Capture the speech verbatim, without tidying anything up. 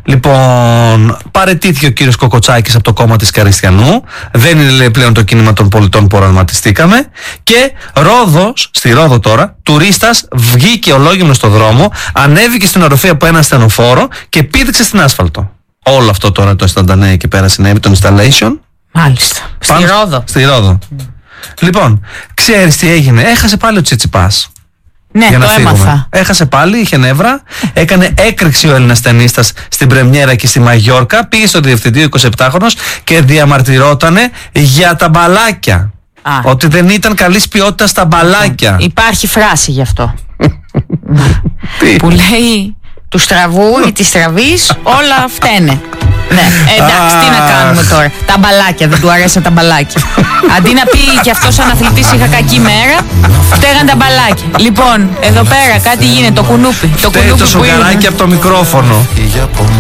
Λοιπόν, παραιτήθηκε ο κύριος Κοκοτσάκης από το κόμμα της Καριστιανού. Δεν είναι, λέει, πλέον το κίνημα των πολιτών που οραματιστήκαμε. Και Ρόδος, στη Ρόδο τώρα, τουρίστας βγήκε ολόγυμνο στο δρόμο, ανέβηκε στην οροφή από ένα ασθενοφόρο και πήδηξε στην άσφαλτο. Όλο αυτό τώρα το αισθαντανέ εκεί πέρα συνέβη, το installation. Μάλιστα. Στη Ρόδο. Στη Ρόδο. Mm. Λοιπόν, ξέρεις τι έγινε? Έχασε πάλι ο Τσιτσιπάς. Ναι, για το να φύγουμε. έμαθα. Έχασε πάλι, είχε νεύρα. Έκανε έκρηξη ο Έλληνας ταινίστας στην πρεμιέρα και στη Μαγιόρκα. Πήγε στο διευθυντή, εικοσιεπτάχρονος, και διαμαρτυρότανε για τα μπαλάκια. Α. Ότι δεν ήταν καλής ποιότητας τα μπαλάκια. Υπάρχει φράση γι' αυτό. Που λέει του στραβού ή της στραβής όλα φταίνε. Ναι, εντάξει, τι να κάνουμε τώρα. Τα μπαλάκια, δεν του αρέσαν τα μπαλάκια. Αντί να πει και αυτός σαν αθλητής είχα κακή μέρα, φταίγαν τα μπαλάκια. Λοιπόν, εδώ πέρα κάτι γίνεται, το κουνούπι. Το κουνούπι το που είναι. σοκαράκι από το μικρόφωνο.